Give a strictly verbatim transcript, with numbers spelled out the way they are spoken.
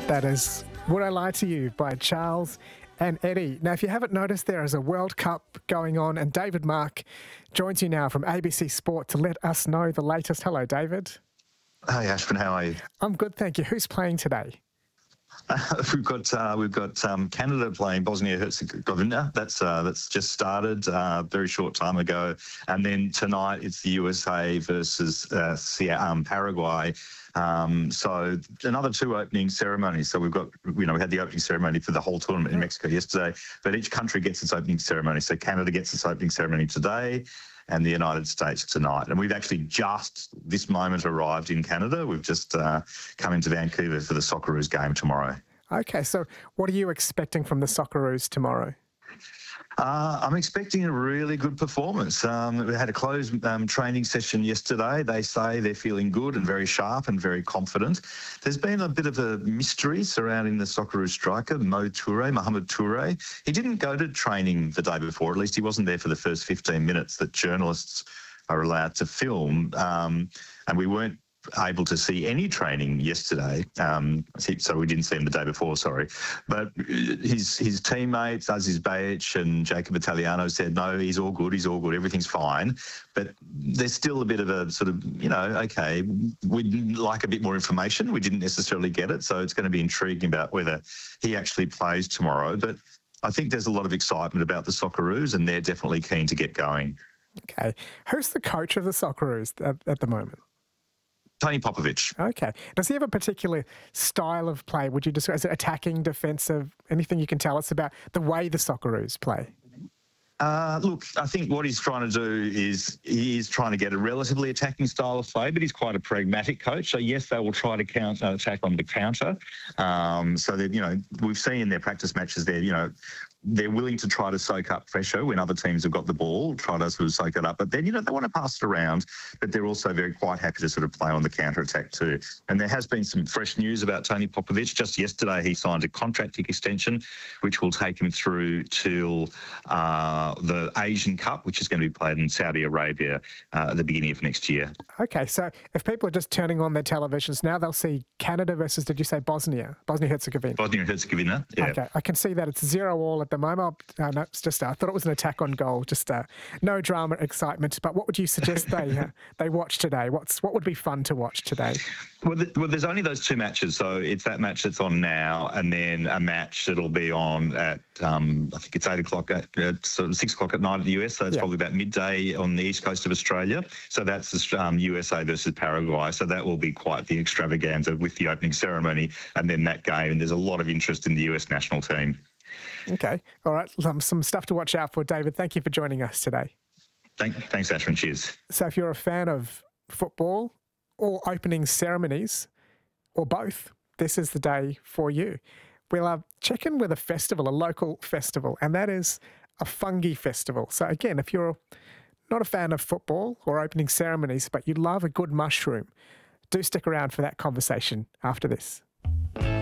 That is Would I Lie to You by Charles and Eddie. Now, if you haven't noticed, there is a World Cup going on, and David Mark joins you now from A B C Sport to let us know the latest. Hello, David. Hey, Ashwin, how are you? I'm good, thank you. Who's playing today? Uh, we've got uh, we've got um, Canada playing Bosnia Herzegovina. That's uh, that's just started a uh, very short time ago, and then tonight it's the U S A versus uh, um, Paraguay. Um, so another two opening ceremonies. So we've got, you know, we had the opening ceremony for the whole tournament in Mexico yesterday, but each country gets its opening ceremony. So Canada gets its opening ceremony today, and the United States tonight. And we've actually just this moment arrived in Canada. We've just uh, come into Vancouver for the Socceroos game tomorrow. Okay, so what are you expecting from the Socceroos tomorrow? Uh, I'm expecting a really good performance. Um, we had a closed um, training session yesterday. They say they're feeling good and very sharp and very confident. There's been a bit of a mystery surrounding the Socceroos striker, Mo Toure, Mohamed Toure. He didn't go to training the day before. At least he wasn't there for the first fifteen minutes that journalists are allowed to film. Um, and we weren't able to see any training yesterday, um, so we didn't see him the day before, sorry. But his his teammates, Aziz Bayic and Jacob Italiano, said, no, he's all good, he's all good, everything's fine. But there's still a bit of a sort of, you know, okay, we'd like a bit more information. We didn't necessarily get it, so it's going to be intriguing about whether he actually plays tomorrow. But I think there's a lot of excitement about the Socceroos, and they're definitely keen to get going. Okay. Who's the coach of the Socceroos at, at the moment? Tony Popovic. Okay. Does he have a particular style of play? Would you describe as attacking, defensive? Anything you can tell us about the way the Socceroos play? Uh, look, I think what he's trying to do is he is trying to get a relatively attacking style of play, but he's quite a pragmatic coach. So yes, they will try to counter uh, attack on the counter. Um, so that, you know, we've seen in their practice matches there, you know, they're willing to try to soak up pressure when other teams have got the ball, try to sort of soak it up. But then, you know, they want to pass it around, but they're also very quite happy to sort of play on the counter-attack too. And there has been some fresh news about Tony Popovic. Just yesterday, he signed a contract extension, which will take him through till uh, the Asian Cup, which is going to be played in Saudi Arabia uh, at the beginning of next year. Okay, so if people are just turning on their televisions now, they'll see Canada versus, did you say Bosnia? Bosnia-Herzegovina. Bosnia-Herzegovina, yeah. Okay, I can see that it's zero all at the moment. Uh, no, it's just, uh, I thought it was an attack on goal, just uh, no drama, excitement. But what would you suggest they uh, they watch today? What's What would be fun to watch today? Well, the, well, there's only those two matches. So it's that match that's on now, and then a match that'll be on at, um, I think it's eight o'clock, at, at sort of six o'clock at night in the U S. So it's yeah. probably about midday on the east coast of Australia. So that's um, U S A versus Paraguay. So that will be quite the extravaganza with the opening ceremony and then that game. And there's a lot of interest in the U S national team. Okay. All right. Um, some stuff to watch out for, David. Thank you for joining us today. Thank, thanks, Ashwin. Cheers. So if you're a fan of football or opening ceremonies or both, this is the day for you. We'll uh, check in with a festival, a local festival, and that is a fungi festival. So again, if you're not a fan of football or opening ceremonies, but you love a good mushroom, do stick around for that conversation after this.